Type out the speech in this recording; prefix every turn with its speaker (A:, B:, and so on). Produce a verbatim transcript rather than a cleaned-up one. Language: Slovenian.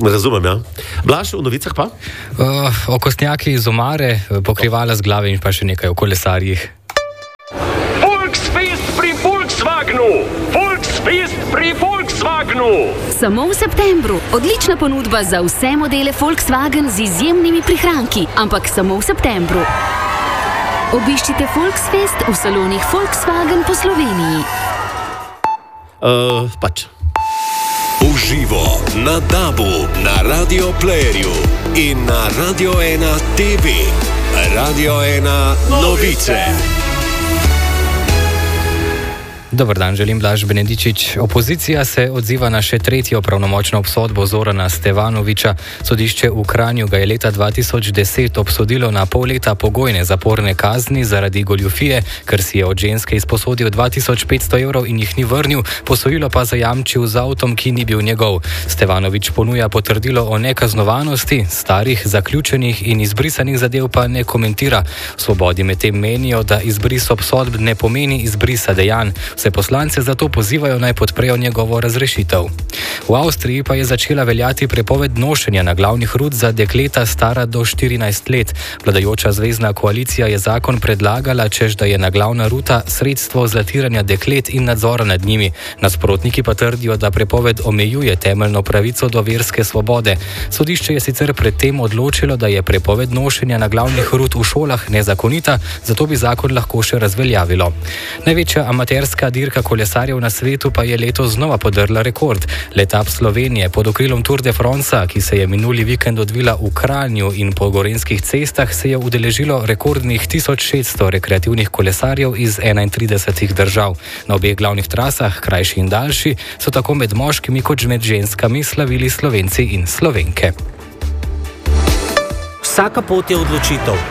A: Razumem, ja. Blaž, v novicah pa?
B: Uh, okostnjaki iz omare, pokrivala z glave in pa še nekaj o kolesarjih.
C: Volksfest pri Volkswagenu! Volksfest pri Volkswagenu!
D: Samo v septembru. Odlična ponudba za vse modele Volkswagen z izjemnimi prihranki, ampak samo v septembru. Obiščite Volksfest v salonih Volkswagen po Sloveniji.
A: Uh, pač.
E: Uživo na Dabu, na Radio Playerju in na Radio ena T V. Radio ena novice.
B: Dobar dan, želim Blaž Benedičič. Opozicija se odziva na še tretjo pravnomočno obsodbo Zorana Stevanovića. Sodišče v Kranju ga je leta dva tisoč deset obsodilo na pol leta pogojne zaporne kazni zaradi goljufije, ker si je od ženske izposodil dva tisoč petsto evrov in jih ni vrnil, posojilo pa zajamčil z avtom, ki ni bil njegov. Stevanović ponuja potrdilo o nekaznovanosti, starih, zaključenih in izbrisanih zadev pa ne komentira. V Svobodi medtem menijo, da izbris obsodb ne pomeni izbrisa dejanj. Vse poslance zato pozivajo naj podprejo njegovo razrešitev. V Avstriji pa je začela veljati prepoved nošenja naglavnih rut za dekleta stara do štirinajst let. Vladajoča zvezna koalicija je zakon predlagala, češ da je naglavna ruta sredstvo zlatiranja deklet in nadzora nad njimi. Nasprotniki pa trdijo, da prepoved omejuje temeljno pravico do verske svobode. Sodišče je sicer predtem odločilo, da je prepoved nošenja naglavnih rut v šolah nezakonita, zato bi zakon lahko še razveljavilo. Največja amaterska dirka kolesarjev na svetu pa je letos znova podrla rekord. Letap Slovenije pod okrilom Tour de France, ki se je minuli vikend odvila v Kranju in po gorenjskih cestah, se je udeležilo rekordnih tisoč šeststo rekreativnih kolesarjev iz enaintridesetih držav. Na obeh glavnih trasah, krajši in daljši, so tako med moškimi kot med ženskami slavili Slovenci in Slovenke.
F: Vsaka pot je odločitev.